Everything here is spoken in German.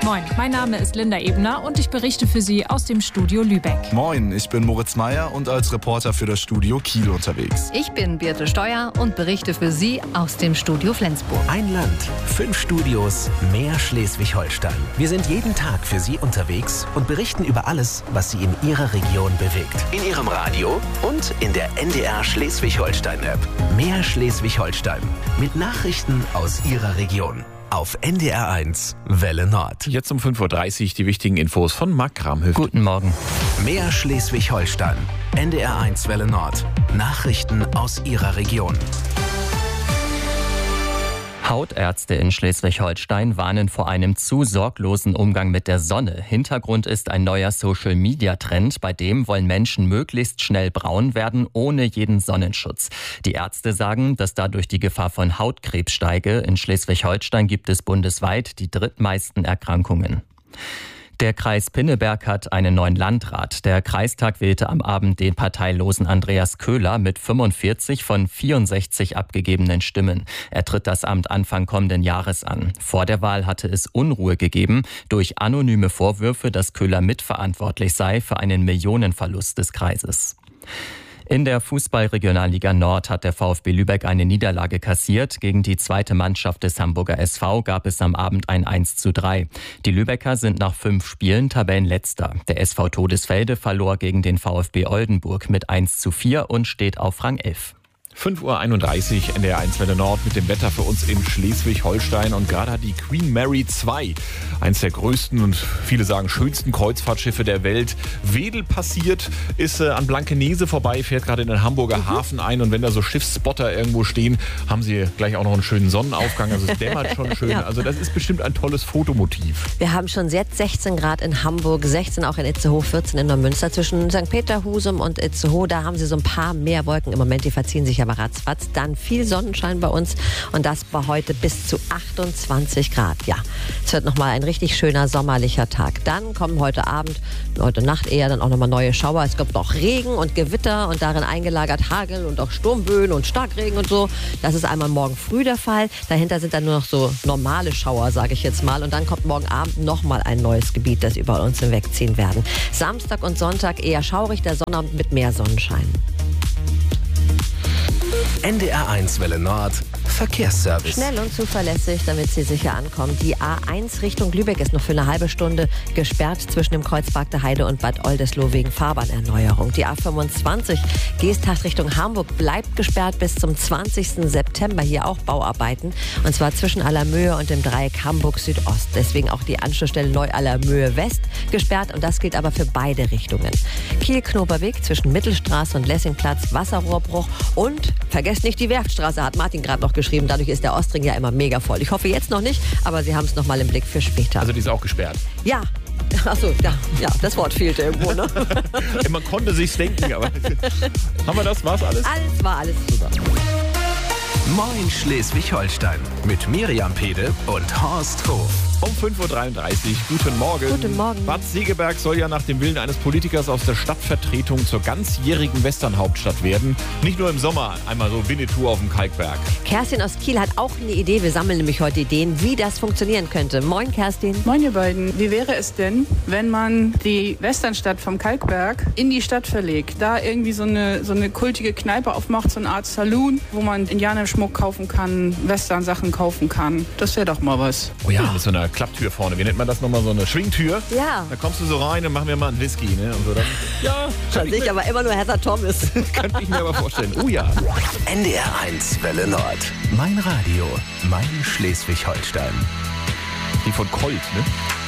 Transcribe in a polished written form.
Moin, mein Name ist Linda Ebner und ich berichte für Sie aus dem Studio Lübeck. Moin, ich bin Moritz Meyer und als Reporter für das Studio Kiel unterwegs. Ich bin Birte Steuer und berichte für Sie aus dem Studio Flensburg. Ein Land, 5 Studios, mehr Schleswig-Holstein. Wir sind jeden Tag für Sie unterwegs und berichten über alles, was Sie in Ihrer Region bewegt. In Ihrem Radio und in der NDR Schleswig-Holstein-App. Mehr Schleswig-Holstein mit Nachrichten aus Ihrer Region. Auf NDR1 Welle Nord. Jetzt um 5.30 Uhr die wichtigen Infos von Marc Kramhöft. Guten Morgen. Mehr Schleswig-Holstein. NDR1 Welle Nord. Nachrichten aus Ihrer Region. Hautärzte in Schleswig-Holstein warnen vor einem zu sorglosen Umgang mit der Sonne. Hintergrund ist ein neuer Social-Media-Trend, bei dem wollen Menschen möglichst schnell braun werden, ohne jeden Sonnenschutz. Die Ärzte sagen, dass dadurch die Gefahr von Hautkrebs steige. In Schleswig-Holstein gibt es bundesweit die drittmeisten Erkrankungen. Der Kreis Pinneberg hat einen neuen Landrat. Der Kreistag wählte am Abend den parteilosen Andreas Köhler mit 45 von 64 abgegebenen Stimmen. Er tritt das Amt Anfang kommenden Jahres an. Vor der Wahl hatte es Unruhe gegeben durch anonyme Vorwürfe, dass Köhler mitverantwortlich sei für einen Millionenverlust des Kreises. In der Fußball-Regionalliga Nord hat der VfB Lübeck eine Niederlage kassiert. Gegen die zweite Mannschaft des Hamburger SV gab es am Abend ein 1:3. Die Lübecker sind nach 5 Spielen Tabellenletzter. Der SV Todesfelde verlor gegen den VfB Oldenburg mit 1:4 und steht auf Rang 11. 5.31 Uhr, NDR1 Welle Nord mit dem Wetter für uns in Schleswig-Holstein. Und gerade hat die Queen Mary 2, eines der größten und viele sagen schönsten Kreuzfahrtschiffe der Welt, Wedel passiert, ist an Blankenese vorbei, fährt gerade in den Hamburger Hafen ein. Und wenn da so Schiffsspotter irgendwo stehen, haben sie gleich auch noch einen schönen Sonnenaufgang. Also es dämmert schon schön. Ja. Also das ist bestimmt ein tolles Fotomotiv. Wir haben schon jetzt 16 Grad in Hamburg, 16 auch in Itzehoe, 14 in Neumünster. Zwischen St. Peter-Husum und Itzehoe, da haben sie so ein paar mehr Wolken im Moment. Die verziehen sich aber ratzfatz. Dann viel Sonnenschein bei uns und das bei heute bis zu 28 Grad. Ja, es wird nochmal ein richtig schöner sommerlicher Tag. Dann kommen heute Abend, heute Nacht eher dann auch nochmal neue Schauer. Es gibt noch Regen und Gewitter und darin eingelagert Hagel und auch Sturmböen und Starkregen und so. Das ist einmal morgen früh der Fall. Dahinter sind dann nur noch so normale Schauer, sage ich jetzt mal. Und dann kommt morgen Abend nochmal ein neues Gebiet, das über uns hinwegziehen werden. Samstag und Sonntag eher schaurig, der Sonnabend mit mehr Sonnenschein. NDR1 Welle Nord. Verkehrsservice. Schnell und zuverlässig, damit Sie sicher ankommen. Die A1 Richtung Lübeck ist noch für eine halbe Stunde gesperrt zwischen dem Kreuzberg der Heide und Bad Oldesloe wegen Fahrbahnerneuerung. Die A25 Geesthacht Richtung Hamburg bleibt gesperrt bis zum 20. September. Hier auch Bauarbeiten. Und zwar zwischen Allermöhe und dem Dreieck Hamburg Südost. Deswegen auch die Anschlussstelle Neu-Allermöhe West gesperrt. Und das gilt aber für beide Richtungen. Kiel-Knoberweg zwischen Mittelstraße und Lessingplatz, Wasserrohrbruch. Und vergesst nicht die Werftstraße, hat Martin gerade noch geschrieben. Dadurch ist der Ostring ja immer mega voll. Ich hoffe jetzt noch nicht, aber Sie haben es noch mal im Blick für später. Also die ist auch gesperrt. Ja. Achso, ja, das Wort fehlte irgendwo, ne? Man konnte sich's denken, aber haben wir das? War's alles? Alles super. Moin Schleswig-Holstein mit Miriam Pede und Horst Hof. Um 5.33 Uhr, guten Morgen. Guten Morgen. Bad Segeberg soll ja nach dem Willen eines Politikers aus der Stadtvertretung zur ganzjährigen Westernhauptstadt werden. Nicht nur im Sommer, einmal so Winnetou auf dem Kalkberg. Kerstin aus Kiel hat auch eine Idee. Wir sammeln nämlich heute Ideen, wie das funktionieren könnte. Moin, Kerstin. Moin, ihr beiden. Wie wäre es denn, wenn man die Westernstadt vom Kalkberg in die Stadt verlegt? Da irgendwie so eine kultige Kneipe aufmacht, so eine Art Saloon, wo man Indianerschmuck kaufen kann, Western-Sachen kaufen kann. Das wäre doch mal was. Oh ja, mit so einer Klapptür vorne. Wie nennt man das nochmal? So eine Schwingtür? Ja. Da kommst du so rein und machen wir mal einen Whisky. Ne? Und so dann, ja, Schon sehe ich aber immer nur Heather Thomas. könnte ich mir aber vorstellen. Oh ja. NDR1 Welle Nord. Mein Radio, mein Schleswig-Holstein. Die von Colt, ne?